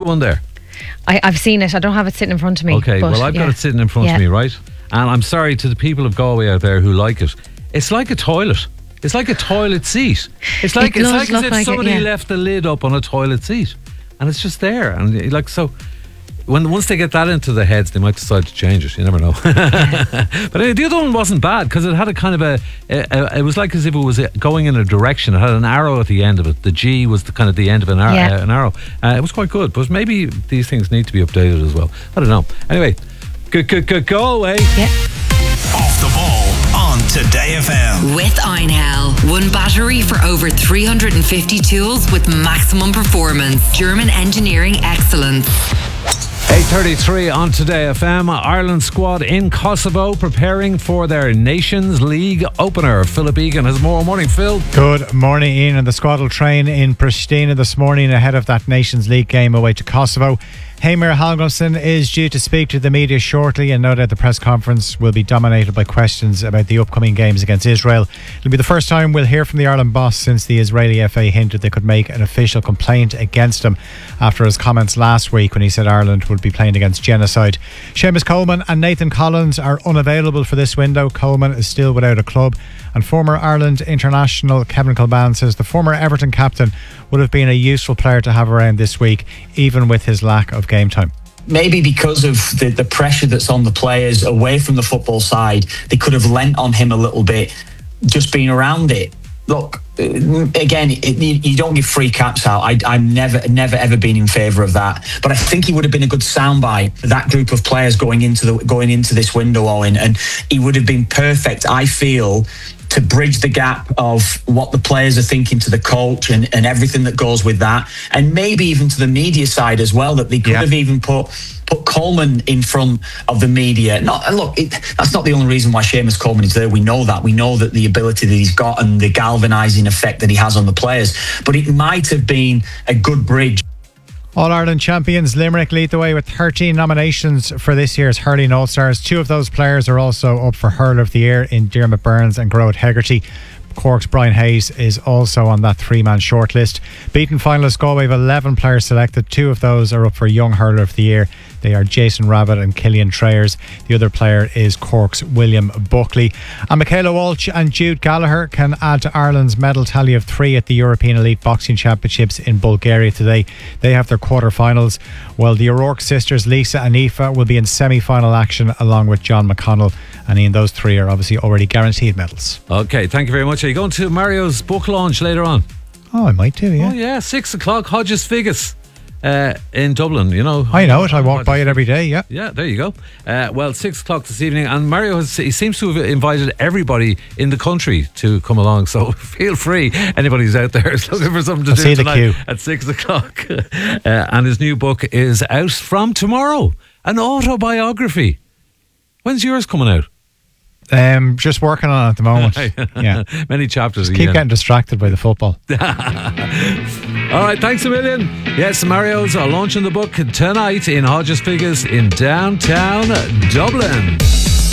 one there? I've seen it. I don't have it sitting in front of me. Okay, well, I've got it sitting in front of me, right? And I'm sorry to the people of Galway out there who like it. It's like a toilet. It's like a toilet seat. It's like as if somebody left the lid up on a toilet seat, and it's just there. And so, once they get that into their heads, they might decide to change it. You never know. But the other one wasn't bad because it had a kind of it was like as if it was going in a direction. It had an arrow at the end of it. The G was the kind of the end of an arrow. It was quite good, but maybe these things need to be updated as well. I don't know. Anyway, go away. Yeah. Off the ball on Today FM. With Einhell. One battery for over 350 tools with maximum performance. German engineering excellence. 8:33 on Today FM. Ireland squad in Kosovo preparing for their Nations League opener. Philip Egan has more. Morning, Phil. Good morning, Ian. And the squad will train in Pristina this morning ahead of that Nations League game away to Kosovo. Heimir Hallgrímsson is due to speak to the media shortly, and no doubt the press conference will be dominated by questions about the upcoming games against Israel. It'll be the first time we'll hear from the Ireland boss since the Israeli FA hinted they could make an official complaint against him after his comments last week when he said Ireland would be playing against genocide. Seamus Coleman and Nathan Collins are unavailable for this window. Coleman is still without a club, and former Ireland international Kevin Kilbane says the former Everton captain would have been a useful player to have around this week, even with his lack of game time. Maybe because of the pressure that's on the players away from the football side, they could have lent on him a little bit, just being around it. Look, again, you don't give free caps out. I'm never ever been in favour of that. But I think he would have been a good soundbite for that group of players going into this window, Owen, and he would have been perfect, I feel, to bridge the gap of what the players are thinking to the coach and everything that goes with that, and maybe even to the media side as well, that they could have even put Coleman in front of the media. That's not the only reason why Seamus Coleman is there. We know that the ability that he's got and the galvanising effect that he has on the players, but it might have been a good bridge. All-Ireland champions Limerick lead the way with 13 nominations for this year's Hurling All-Stars. Two of those players are also up for Hurler of the Year in Dermot Burns and Groat Hegarty. Cork's Brian Hayes is also on that three-man shortlist. Beaten finalist Galway have 11 players selected. Two of those are up for Young Hurler of the Year. They are Jason Rabbit and Killian Trayers. The other player is Cork's William Buckley. And Michaela Walsh and Jude Gallagher can add to Ireland's medal tally of 3 at the European Elite Boxing Championships in Bulgaria today. They have their quarter-finals, while the O'Rourke sisters Lisa and Aoife will be in semi-final action along with John McConnell. And Ian, those 3 are obviously already guaranteed medals. Okay, thank you very much. Are you going to Mario's book launch later on? Oh, I might do, yeah. Oh, yeah, 6 o'clock, Hodges Figgis. In Dublin, you know. I know it. I walk by it every day. Yeah. Yeah, there you go. Well, 6 o'clock this evening, and Mario he seems to have invited everybody in the country to come along. So feel free, anybody who's out there is looking for something to do tonight at 6 o'clock. And his new book is out from tomorrow, an autobiography. When's yours coming out? Just working on it at the moment. Yeah, many chapters. Just keep getting distracted by the football. All right, thanks a million. Yes, Mario's are launching the book tonight in Hodges Figgis in downtown Dublin.